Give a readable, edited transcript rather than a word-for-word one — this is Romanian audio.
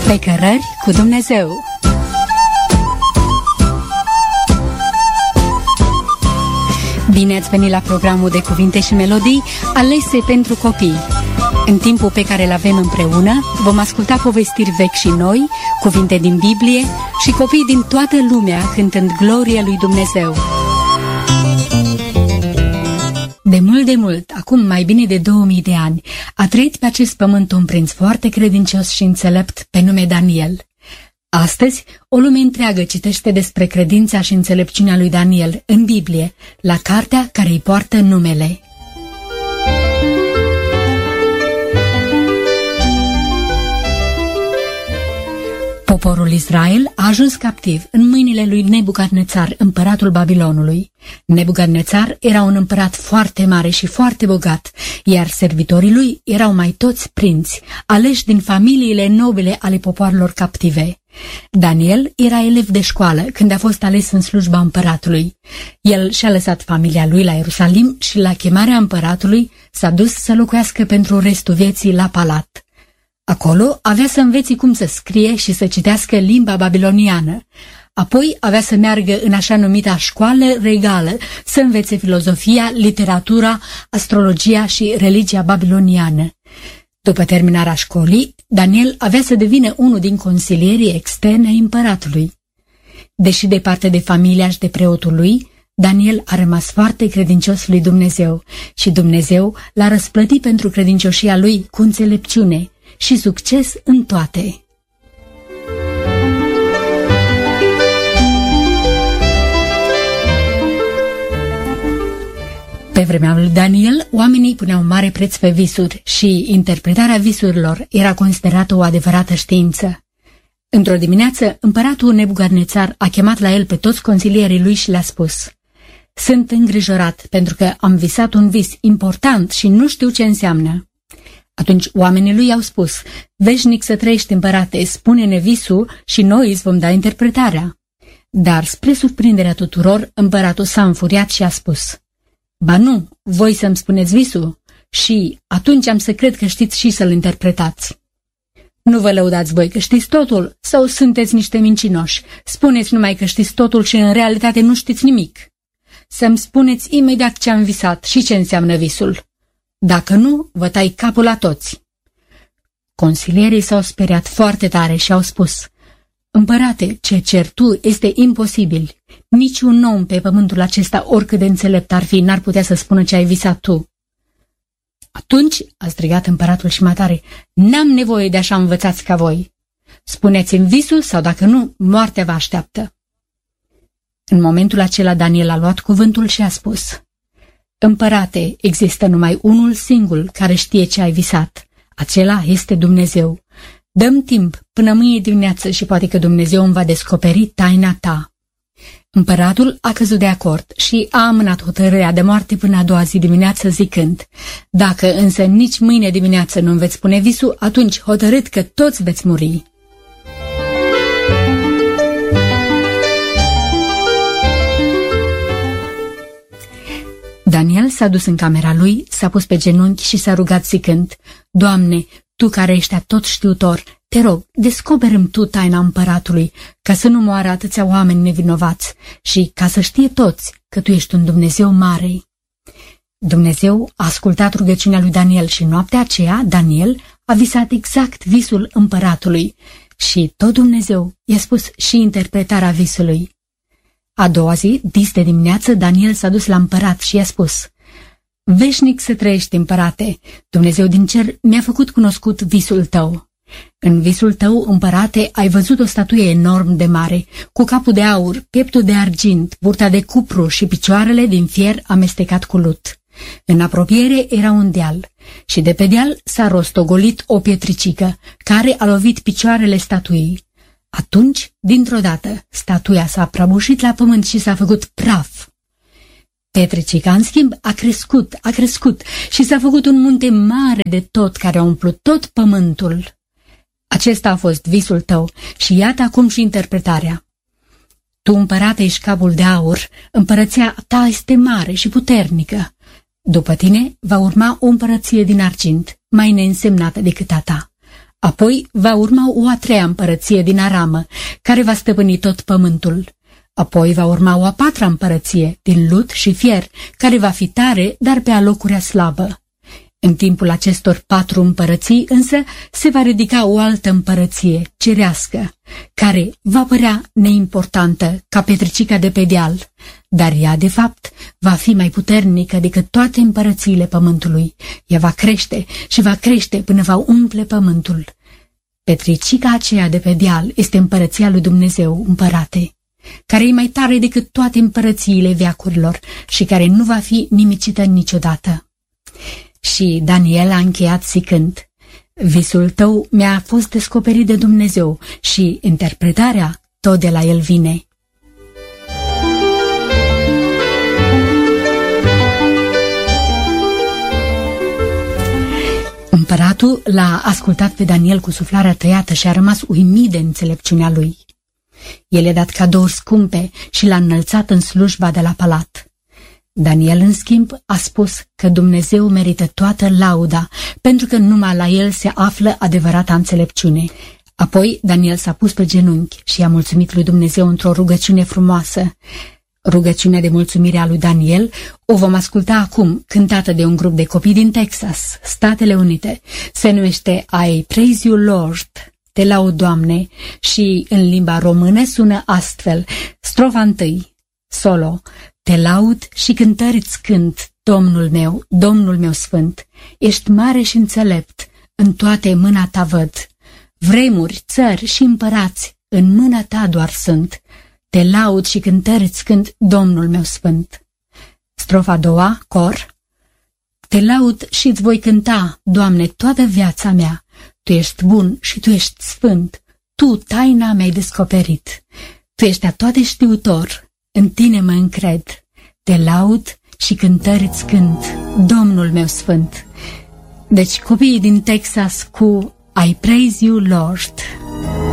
Pe cărări cu Dumnezeu. Bine ați venit la programul de cuvinte și melodii alese pentru copii. În timpul pe care îl avem împreună, vom asculta povestiri vechi și noi, cuvinte din Biblie și copii din toată lumea cântând gloria lui Dumnezeu. De mult, acum mai bine de 2000 de ani, a trăit pe acest pământ un prinț foarte credincios și înțelept pe nume Daniel. Astăzi, o lume întreagă citește despre credința și înțelepciunea lui Daniel în Biblie, la cartea care îi poartă numele. Poporul Israel a ajuns captiv în mâinile lui Nebucadnețar, împăratul Babilonului. Nebucadnețar era un împărat foarte mare și foarte bogat, iar servitorii lui erau mai toți prinți, aleși din familiile nobile ale popoarelor captive. Daniel era elev de școală când a fost ales în slujba împăratului. El și-a lăsat familia lui la Ierusalim și la chemarea împăratului s-a dus să locuiască pentru restul vieții la palat. Acolo avea să învețe cum să scrie și să citească limba babiloniană. Apoi avea să meargă în așa numita școală regală, să învețe filozofia, literatura, astrologia și religia babiloniană. După terminarea școlii, Daniel avea să devină unul din consilierii externe ai împăratului. Deși departe de familia și de preotul lui, Daniel a rămas foarte credincios lui Dumnezeu și Dumnezeu l-a răsplătit pentru credincioșia lui cu înțelepciune și succes în toate. Pe vremea lui Daniel, oamenii puneau mare preț pe visuri și interpretarea visurilor era considerată o adevărată știință. Într-o dimineață, împăratul Nebucadnețar a chemat la el pe toți consilierii lui și le-a spus: "Sunt îngrijorat pentru că am visat un vis important și nu știu ce înseamnă." Atunci oamenii lui i-au spus: "Veșnic să trăiești, împărate, spune-ne visul și noi îți vom da interpretarea." Dar, spre surprinderea tuturor, împăratul s-a înfuriat și a spus: "Ba nu, voi să-mi spuneți visul și atunci am să cred că știți și să-l interpretați." "Nu vă lăudați voi că știți totul sau sunteți niște mincinoși? Spuneți numai că știți totul și în realitate nu știți nimic. Să-mi spuneți imediat ce am visat și ce înseamnă visul. Dacă nu, vă tai capul la toți." Consilierii s-au speriat foarte tare și au spus: "Împărate, ce cer tu este imposibil. Niciun om pe pământul acesta, oricât de înțelept ar fi, n-ar putea să spună ce ai visat tu." "Atunci," a strigat împăratul și mai tare, "n-am nevoie de așa învățați ca voi. Spuneți-mi visul sau dacă nu, moartea vă așteaptă." În momentul acela Daniel a luat cuvântul și a spus: "Împărate, există numai unul singur care știe ce ai visat. Acela este Dumnezeu. Dăm timp până mâine dimineață și poate că Dumnezeu îmi va descoperi taina ta." Împăratul a căzut de acord și a amânat hotărârea de moarte până a doua zi dimineață, zicând: "Dacă însă nici mâine dimineață nu-mi veți spune visul, atunci hotărât că toți veți muri." Daniel s-a dus în camera lui, s-a pus pe genunchi și s-a rugat zicând: "Doamne, Tu care ești atot știutor, te rog, descoperă-mi Tu taina împăratului, ca să nu moară atâția oameni nevinovați și ca să știe toți că Tu ești un Dumnezeu mare." Dumnezeu a ascultat rugăciunea lui Daniel și noaptea aceea Daniel a visat exact visul împăratului și tot Dumnezeu i-a spus și interpretarea visului. A doua zi, dis de dimineață, Daniel s-a dus la împărat și i-a spus: "Veșnic să trăiești, împărate, Dumnezeu din cer mi-a făcut cunoscut visul tău. În visul tău, împărate, ai văzut o statuie enorm de mare, cu capul de aur, pieptul de argint, burta de cupru și picioarele din fier amestecat cu lut. În apropiere era un deal și de pe deal s-a rostogolit o pietricică, care a lovit picioarele statuii. Atunci, dintr-o dată, statuia s-a prăbușit la pământ și s-a făcut praf. Pietricica, în schimb, a crescut și s-a făcut un munte mare de tot, care a umplut tot pământul. Acesta a fost visul tău și iată acum și interpretarea. Tu, împărate, ești capul de aur, împărăția ta este mare și puternică. După tine va urma o împărăție din argint, mai neînsemnată decât a ta. Apoi va urma o a treia împărăție din Aramă, care va stăpâni tot pământul. Apoi va urma o a patra împărăție, din lut și fier, care va fi tare, dar pe alocurea slabă. În timpul acestor 4 împărății, însă, se va ridica o altă împărăție, cerească, care va părea neimportantă, ca petricica de pe deal, dar ea, de fapt, va fi mai puternică decât toate împărățiile pământului. Ea va crește și va crește până va umple pământul. Petricica aceea de pe deal este împărăția lui Dumnezeu, împărate, care e mai tare decât toate împărățiile veacurilor și care nu va fi nimicită niciodată. Și Daniel a încheiat zicând: visul tău mi-a fost descoperit de Dumnezeu și interpretarea tot de la el vine. Împăratul l-a ascultat pe Daniel cu suflarea tăiată și a rămas uimit de înțelepciunea lui. El i-a dat cadouri scumpe și l-a înălțat în slujba de la palat. Daniel, în schimb, a spus că Dumnezeu merită toată lauda, pentru că numai la el se află adevărata înțelepciune. Apoi Daniel s-a pus pe genunchi și i-a mulțumit lui Dumnezeu într-o rugăciune frumoasă. Rugăciunea de mulțumire a lui Daniel o vom asculta acum, cântată de un grup de copii din Texas, Statele Unite. Se numește I Praise You, Lord, Te laud, Doamne, și în limba română sună astfel: strofa 1, solo. Te laud și cântări-ți cânt, Domnul meu sfânt. Ești mare și înțelept, în toate mâna ta văd. Vremuri, țări și împărați, în mâna ta doar sunt. Te laud și cântări-ți cânt, Domnul meu sfânt. Strofa 2, cor. Te laud și îți voi cânta, Doamne, toată viața mea. Tu ești bun și Tu ești sfânt. Tu taina mi-ai descoperit. Tu ești atoate știutor. În Tine mă încred. Te laud și cântări-ți cânt, Domnul meu sfânt. Deci copiii din Texas cu I Praise You, Lord.